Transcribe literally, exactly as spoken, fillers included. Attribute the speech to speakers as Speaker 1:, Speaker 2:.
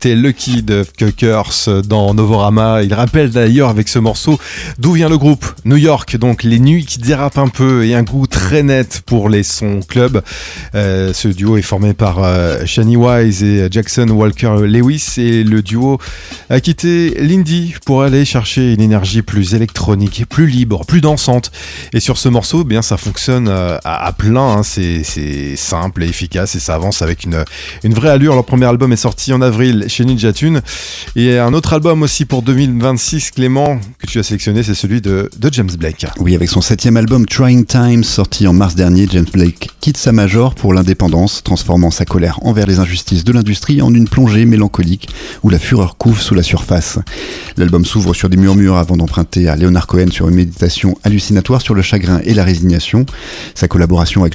Speaker 1: C'était Lucky de Curse dans Novorama. Il rappelle d'ailleurs avec ce morceau d'où vient le groupe. New York, donc les nuits qui dérapent un peu et un goût très net pour les sons club. Euh, ce duo est formé par euh, Shani Wise et Jackson Walker Lewis, et le duo a quitté l'indie pour aller chercher une énergie plus électronique, plus libre, plus dansante. Et sur ce morceau, eh bien ça fonctionne euh, à, à plein. Hein. C'est, c'est simple et efficace et ça avance avec une, une vraie allure. Leur premier album est sorti en avril chez Ninja Tune, et un autre album aussi pour deux mille vingt-six, Clément, que tu as sélectionné, c'est celui de, de James Blake.
Speaker 2: Oui, avec son septième album Trying Times, sorti en mars dernier, James Blake quitte sa major pour l'indépendance, transformant sa colère envers les injustices de l'industrie en une plongée mélancolique où la fureur couve sous la surface. L'album s'ouvre sur des murmures avant d'emprunter à Leonard Cohen sur une méditation hallucinatoire sur le chagrin et la résignation. Sa collaboration avec